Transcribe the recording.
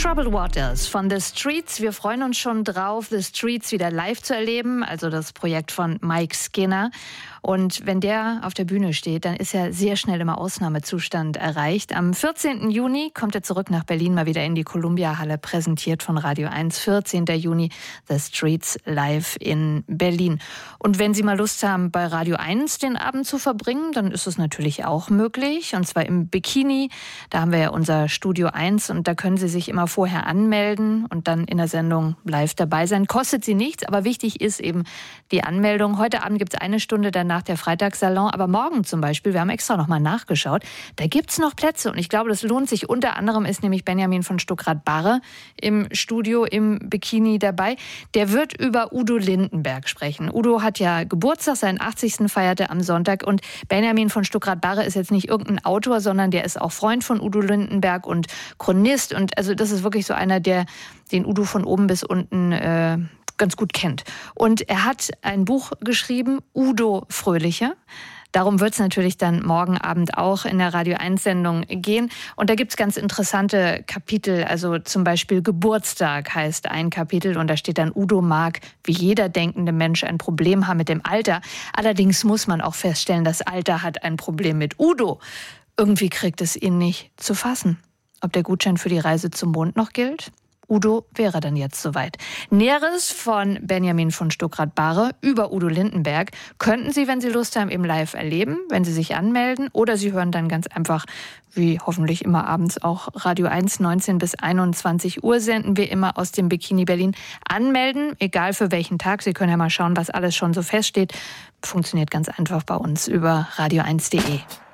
Troubled Waters von The Streets. Wir freuen uns schon drauf, The Streets wieder live zu erleben, also das Projekt von Mike Skinner. Und wenn der auf der Bühne steht, dann ist ja sehr schnell immer Ausnahmezustand erreicht. Am 14. Juni kommt er zurück nach Berlin, mal wieder in die Columbia-Halle, präsentiert von Radio 1. 14. Juni, The Streets live in Berlin. Und wenn Sie mal Lust haben, bei Radio 1 den Abend zu verbringen, dann ist es natürlich auch möglich. Und zwar im Bikini. Da haben wir ja unser Studio 1 und da können Sie sich immer vorher anmelden und dann in der Sendung live dabei sein. Kostet Sie nichts, aber wichtig ist eben die Anmeldung. Heute Abend gibt es eine Stunde danach der Freitagssalon, aber morgen zum Beispiel, wir haben extra nochmal nachgeschaut, da gibt es noch Plätze und ich glaube, das lohnt sich. Unter anderem ist nämlich Benjamin von Stuckrad-Barre im Studio im Bikini dabei. Der wird über Udo Lindenberg sprechen. Udo hat ja Geburtstag, seinen 80. feierte am Sonntag und Benjamin von Stuckrad-Barre ist jetzt nicht irgendein Autor, sondern der ist auch Freund von Udo Lindenberg und Chronist und also das ist wirklich so einer, der den Udo von oben bis unten ganz gut kennt. Und er hat ein Buch geschrieben, Udo Fröhlicher. Darum wird es natürlich dann morgen Abend auch in der Radio 1-Sendung gehen. Und da gibt es ganz interessante Kapitel. Also zum Beispiel Geburtstag heißt ein Kapitel. Und da steht dann, Udo mag, wie jeder denkende Mensch, ein Problem haben mit dem Alter. Allerdings muss man auch feststellen, das Alter hat ein Problem mit Udo. Irgendwie kriegt es ihn nicht zu fassen. Ob der Gutschein für die Reise zum Mond noch gilt? Udo wäre dann jetzt soweit. Näheres von Benjamin von Stuckrad-Barre über Udo Lindenberg könnten Sie, wenn Sie Lust haben, eben live erleben, wenn Sie sich anmelden. Oder Sie hören dann ganz einfach, wie hoffentlich immer abends auch Radio 1, 19 bis 21 Uhr senden wir immer aus dem Bikini Berlin. Anmelden, egal für welchen Tag. Sie können ja mal schauen, was alles schon so feststeht. Funktioniert ganz einfach bei uns über radio1.de.